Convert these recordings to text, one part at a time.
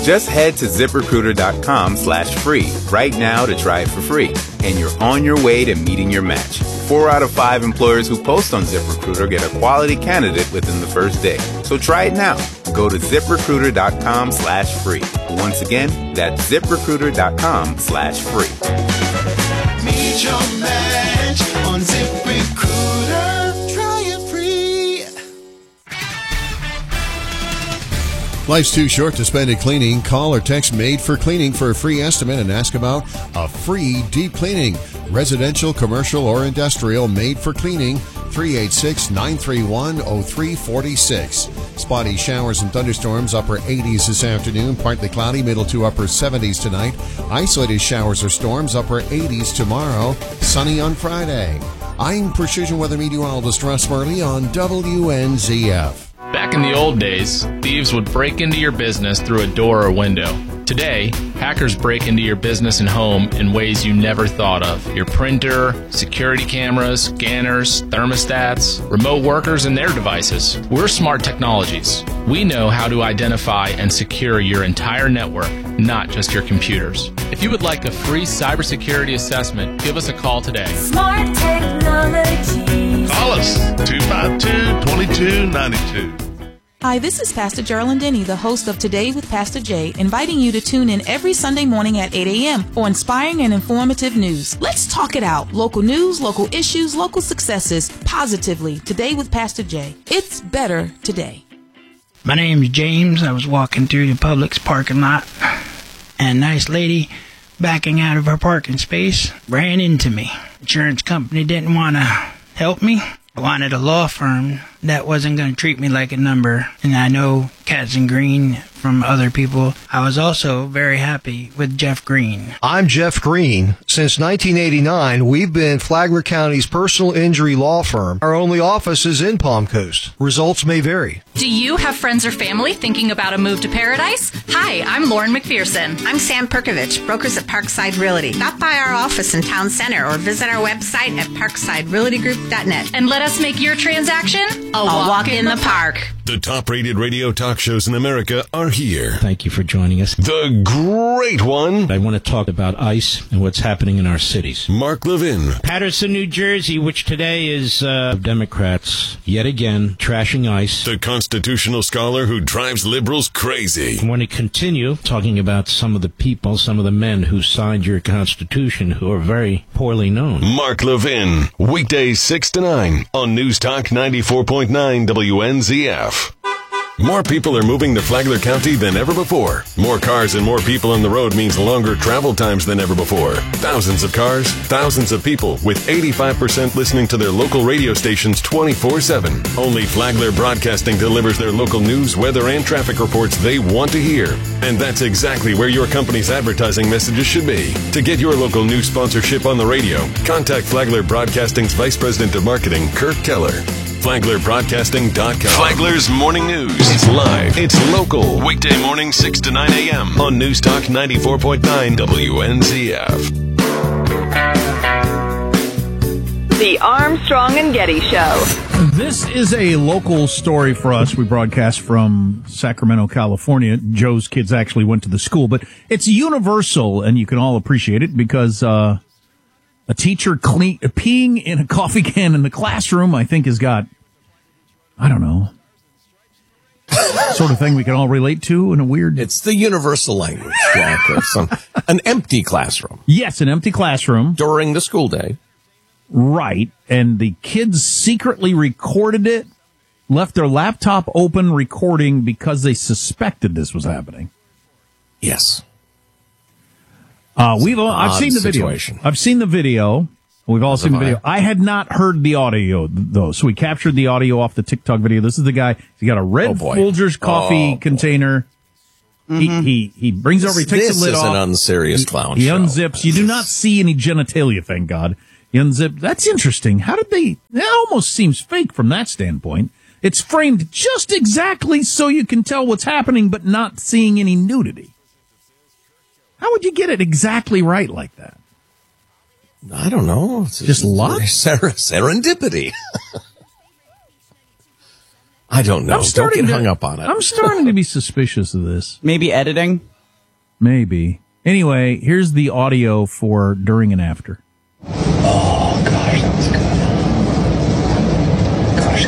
Just head to ZipRecruiter.com/free right now to try it for free, and you're on your way to meeting your match. 4 out of 5 employers who post on ZipRecruiter get a quality candidate within the first day. So try it now. Go to ZipRecruiter.com/free. Once again, that's ZipRecruiter.com/free. Meet your match on ZipRecruiter. Try it free. Life's too short to spend it cleaning. Call or text Made for Cleaning for a free estimate and ask about a free deep cleaning. Residential, commercial, or industrial, Made for Cleaning. 386-931-0346. Spotty showers and thunderstorms, upper 80s this afternoon. Partly cloudy, middle to upper 70s tonight. Isolated showers or storms, upper 80s tomorrow. Sunny on Friday. I'm Precision Weather Meteorologist Russ Murley on WNZF. Back in the old days, thieves would break into your business through a door or window. Today, hackers break into your business and home in ways you never thought of. Your printer, security cameras, scanners, thermostats, remote workers, and their devices. We're Smart Technologies. We know how to identify and secure your entire network, not just your computers. If you would like a free cybersecurity assessment, give us a call today. Smart Technologies. Call us, 252-2292. Hi, this is Pastor Geraldine Denny, the host of Today with Pastor Jay, inviting you to tune in every Sunday morning at 8 a.m. for inspiring and informative news. Let's talk it out. Local news, local issues, local successes, positively. Today with Pastor Jay. It's better today. My name's James. I was walking through the Publix parking lot, and a nice lady backing out of her parking space ran into me. Insurance company didn't want to help me. I wanted a law firm that wasn't going to treat me like a number, and I know Katz and Green from other people. I was also very happy with Jeff Green. I'm Jeff Green. Since 1989, we've been Flagler County's personal injury law firm. Our only office is in Palm Coast. Results may vary. Do you have friends or family thinking about a move to paradise? Hi, I'm Lauren McPherson. I'm Sam Perkovich, brokers at Parkside Realty. Stop by our office in Town Center or visit our website at parksiderealtygroup.net. And let us make your transaction a walk in the park. The top-rated radio talk shows in America are here. Thank you for joining us. The great one. I want to talk about ICE and what's happening in our cities. Mark Levin. Patterson, New Jersey, which today is Democrats, yet again, trashing ICE. The constitutional scholar who drives liberals crazy. I want to continue talking about some of the people, some of the men who signed your Constitution who are very poorly known. Mark Levin. Weekdays 6 to 9 on News Talk 94.9 WNZF. More people are moving to Flagler County than ever before. More cars and more people on the road means longer travel times than ever before. Thousands of cars, thousands of people, with 85% listening to their local radio stations 24/7. Only Flagler Broadcasting delivers their local news, weather, and traffic reports they want to hear. And that's exactly where your company's advertising messages should be. To get your local news sponsorship on the radio, contact Flagler Broadcasting's Vice President of Marketing, Kirk Keller. FlaglerBroadcasting.com. Flagler's Morning News. It's live. It's local. Weekday morning 6 to 9 a.m. on News Talk 94.9 WNZF. The Armstrong and Getty Show. This is a local story for us. We broadcast from Sacramento, California. Joe's kids actually went to the school, but it's universal, and you can all appreciate it because a teacher peeing in a coffee can in the classroom, I think, has got, I don't know, sort of thing we can all relate to in a weird... It's the universal language. An empty classroom. Yes, an empty classroom. During the school day. Right. And the kids secretly recorded it, left their laptop open recording because they suspected this was happening. Yes. I've seen the video. I've seen the video. We've all seen the video. I had not heard the audio, though, so we captured the audio off the TikTok video. This is the guy. He's got a red Folgers coffee container. Mm-hmm. He brings over, he takes the lid off. This is an unserious clown He show. unzips. You do not see any genitalia, thank God. He unzips. That's interesting. How did they... That almost seems fake from that standpoint. It's framed just exactly so you can tell what's happening, but not seeing any nudity. How would you get it exactly right like that? I don't know. It's just luck? Serendipity. I don't know. Don't get hung up on it. I'm starting to be suspicious of this. Maybe editing? Maybe. Anyway, here's the audio for during and after. Oh, gosh, that was good. Gosh.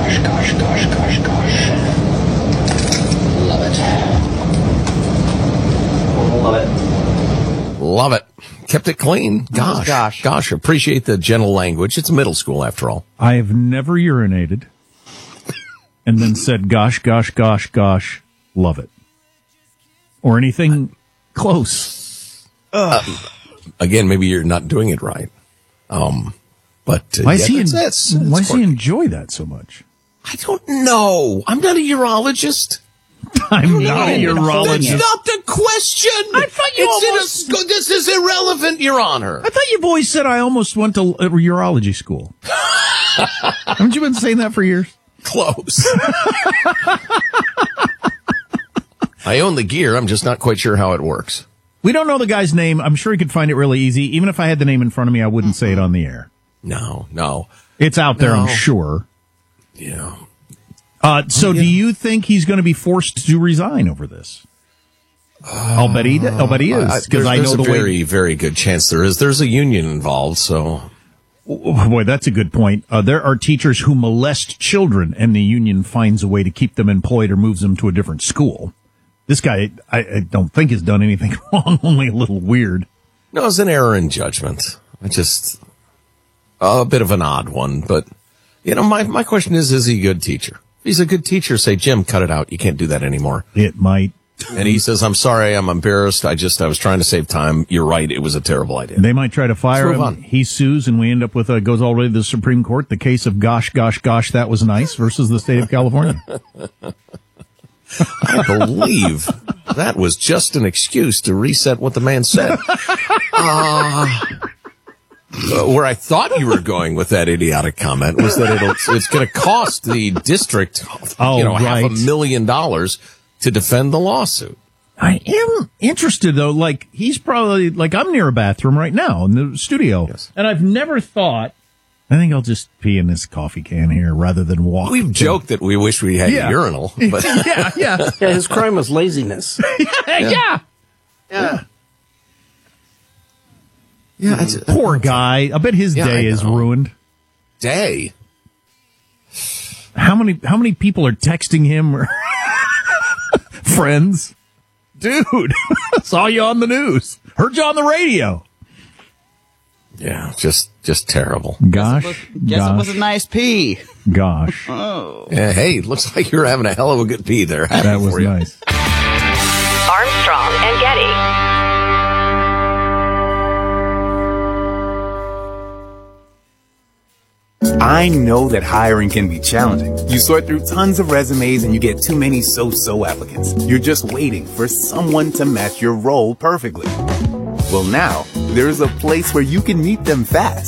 Love it. Kept it clean. Gosh. Appreciate the gentle language. It's middle school, after all. I have never urinated and then said, gosh, love it. Or anything close. Again, maybe you're not doing it right. But why does he enjoy that so much? I don't know. I'm not a urologist. I'm not a urologist. That's not the question. I thought you this is irrelevant, Your Honor. I thought you've always said I almost went to urology school. Haven't you been saying that for years? Close. I own the gear. I'm just not quite sure how it works. We don't know the guy's name. I'm sure he could find it really easy. Even if I had the name in front of me, I wouldn't say it on the air. No. It's out there, I'm sure. Yeah. So do you think he's going to be forced to resign over this? I'll bet he is. Because I know there's a very, very good chance there is. There's a union involved, so. Oh, boy, that's a good point. There are teachers who molest children, and the union finds a way to keep them employed or moves them to a different school. This guy, I don't think has done anything wrong, only a little weird. No, it's an error in judgment. A bit of an odd one, but, my question is he a good teacher? If he's a good teacher, say, Jim, cut it out. You can't do that anymore. It might. And he says, I'm sorry, I'm embarrassed. I was trying to save time. You're right. It was a terrible idea. They might try to fire him. He sues, and we end up with goes all the way to the Supreme Court. The case of gosh, that was nice versus the state of California. I believe that was just an excuse to reset what the man said. Where I thought you were going with that idiotic comment was that it's going to cost the district, $500,000 to defend the lawsuit. I am interested though. He's probably I'm near a bathroom right now in the studio, yes. And I've never thought. I think I'll just pee in this coffee can here rather than walk. We've joked that we wish we had a urinal, but yeah. His crime was laziness. Yeah. Poor guy. I bet his day is ruined. Day. How many people are texting him? Or friends, dude. Saw you on the news. Heard you on the radio. Yeah, just terrible. Gosh. Guess it was a nice pee. Gosh. Oh. Yeah, hey, looks like you're having a hell of a good pee there. That was nice. Armstrong and Getty. I know that hiring can be challenging. You sort through tons of resumes and you get too many so-so applicants. You're just waiting for someone to match your role perfectly. Well, now, there's a place where you can meet them fast.